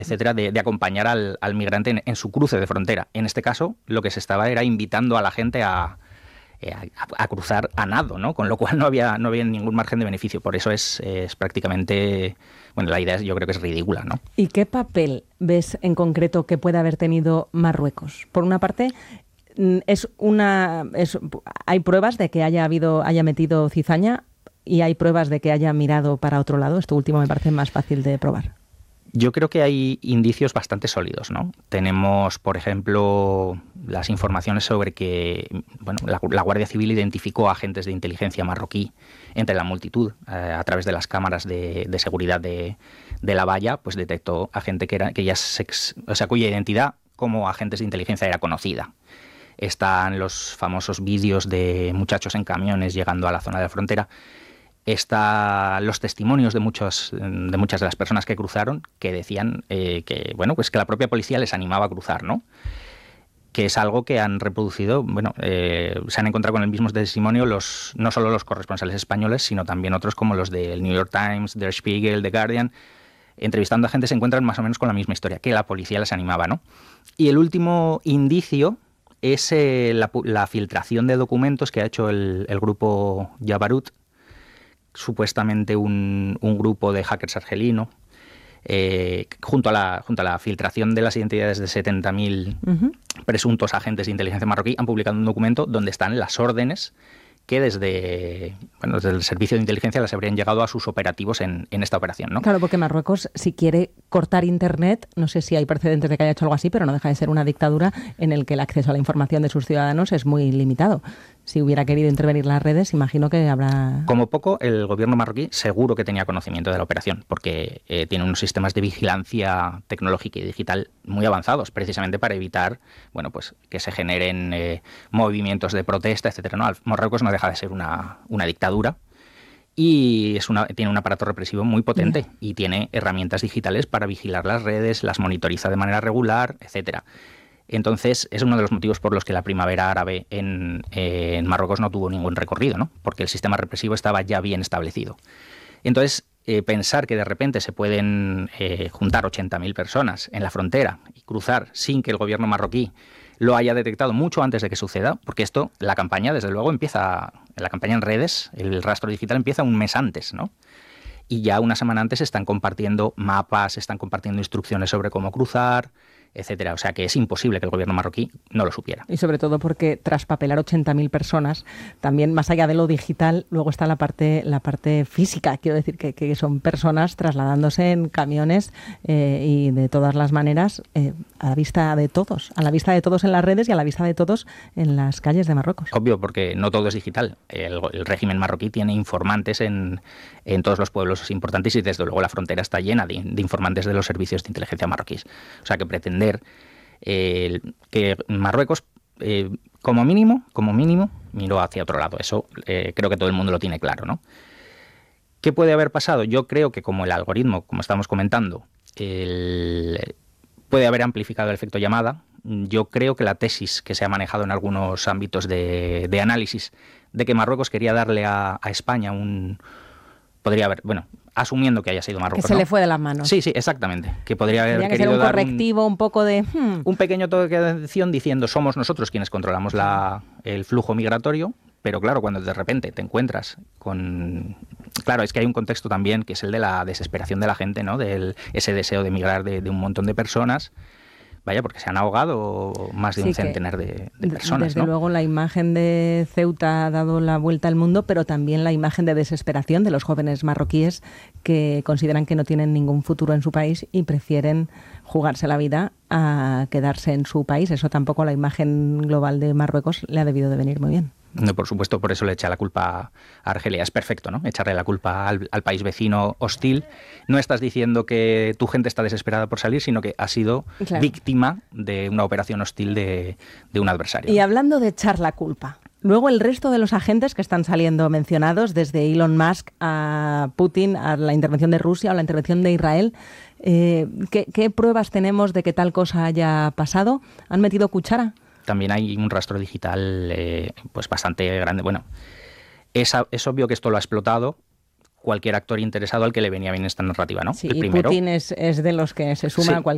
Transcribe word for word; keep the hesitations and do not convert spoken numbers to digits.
etcétera, de, de acompañar al, al migrante en, en su cruce de frontera. En este caso, lo que se estaba era invitando a la gente a, a, a cruzar a nado, ¿no? Con lo cual no había, no había ningún margen de beneficio. Por eso es, es prácticamente... Bueno, la idea es, yo creo que es ridícula, ¿no? ¿Y qué papel ves en concreto que puede haber tenido Marruecos? Por una parte, es una, es, hay pruebas de que haya habido, haya metido cizaña y hay pruebas de que haya mirado para otro lado. Esto último me parece más fácil de probar. Yo creo que hay indicios bastante sólidos, ¿no? Tenemos, por ejemplo, las informaciones sobre que bueno, la, la Guardia Civil identificó a agentes de inteligencia marroquí entre la multitud eh, a través de las cámaras de, de seguridad de, de la valla, pues detectó a gente que era que ya sex, o sea, cuya identidad como agentes de inteligencia era conocida. Están los famosos vídeos de muchachos en camiones llegando a la zona de la frontera. Están los testimonios de muchos de muchas de las personas que cruzaron que decían eh, que bueno pues que la propia policía les animaba a cruzar, ¿no? Que es algo que han reproducido, bueno, eh, se han encontrado con el mismo testimonio los no solo los corresponsales españoles, sino también otros como los del New York Times, Der Spiegel, The Guardian. Entrevistando a gente se encuentran más o menos con la misma historia, que la policía les animaba, ¿no? Y el último indicio es eh, la, la filtración de documentos que ha hecho el, el grupo Jabarut, supuestamente un, un grupo de hackers argelino, eh, junto, a la, junto a la filtración de las identidades de setenta mil uh-huh. presuntos agentes de inteligencia marroquí, han publicado un documento donde están las órdenes que desde, bueno, desde el servicio de inteligencia les habrían llegado a sus operativos en, en esta operación, ¿no? Claro, porque Marruecos, si quiere cortar Internet, no sé si hay precedentes de que haya hecho algo así, pero no deja de ser una dictadura en el que el acceso a la información de sus ciudadanos es muy limitado. Si hubiera querido intervenir las redes, imagino que habrá... Como poco, el gobierno marroquí seguro que tenía conocimiento de la operación, porque eh, tiene unos sistemas de vigilancia tecnológica y digital muy avanzados, precisamente para evitar, bueno, pues que se generen eh, movimientos de protesta, etcétera. No, Marruecos no deja de ser una, una dictadura y es una, tiene un aparato represivo muy potente yeah. y tiene herramientas digitales para vigilar las redes, las monitoriza de manera regular, etcétera. Entonces, es uno de los motivos por los que la primavera árabe en, eh, en Marruecos no tuvo ningún recorrido, ¿no? Porque el sistema represivo estaba ya bien establecido. Entonces, eh, pensar que de repente se pueden eh, juntar ochenta mil personas en la frontera y cruzar sin que el gobierno marroquí lo haya detectado mucho antes de que suceda, porque esto, la campaña, desde luego, empieza, la campaña en redes, el rastro digital empieza un mes antes, ¿no? Y ya una semana antes están compartiendo mapas, están compartiendo instrucciones sobre cómo cruzar, etcétera. O sea que es imposible que el gobierno marroquí no lo supiera. Y sobre todo porque tras papelar ochenta mil personas, también más allá de lo digital, luego está la parte la parte física. Quiero decir que, que son personas trasladándose en camiones eh, y de todas las maneras eh, a la vista de todos, a la vista de todos en las redes y a la vista de todos en las calles de Marruecos. Obvio, porque no todo es digital. El, el régimen marroquí tiene informantes en, en todos los pueblos importantes y desde luego la frontera está llena de, de informantes de los servicios de inteligencia marroquíes. O sea que pretender Eh, que Marruecos, eh, como mínimo, como mínimo, miró hacia otro lado. Eso eh, creo que todo el mundo lo tiene claro, ¿no? ¿Qué puede haber pasado? Yo creo que como el algoritmo, como estamos comentando, el, puede haber amplificado el efecto llamada. Yo creo que la tesis que se ha manejado en algunos ámbitos de, de análisis de que Marruecos quería darle a, a España un... Podría haber, bueno, asumiendo que haya sido Marruecos, que se ¿no? le fue de las manos. Sí, sí, exactamente. Que podría haber Tenía que querido ser un dar correctivo, un, un poco de... Hmm. un pequeño toque de atención diciendo somos nosotros quienes controlamos la, el flujo migratorio, pero claro, cuando de repente te encuentras con... Claro, es que hay un contexto también que es el de la desesperación de la gente, ¿no? Del ese deseo de emigrar de, de un montón de personas. Vaya, porque se han ahogado más de sí, un centenar de, de personas. Desde ¿no? luego la imagen de Ceuta ha dado la vuelta al mundo, pero también la imagen de desesperación de los jóvenes marroquíes que consideran que no tienen ningún futuro en su país y prefieren jugarse la vida a quedarse en su país. Eso tampoco a la imagen global de Marruecos le ha debido de venir muy bien. No, por supuesto, por eso le echa la culpa a Argelia. Es perfecto, ¿no? Echarle la culpa al, al país vecino hostil. No estás diciendo que tu gente está desesperada por salir, sino que ha sido claro. víctima de una operación hostil de, de un adversario. Y hablando de echar la culpa, luego el resto de los agentes que están saliendo mencionados, desde Elon Musk a Putin, a la intervención de Rusia o la intervención de Israel, eh, ¿qué, ¿qué pruebas tenemos de que tal cosa haya pasado? ¿Han metido cuchara? También hay un rastro digital eh, pues bastante grande. Bueno, es, es obvio que esto lo ha explotado cualquier actor interesado al que le venía bien esta narrativa, ¿no? Sí, el y primero, Putin es, es de los que se suma sí, a cualquier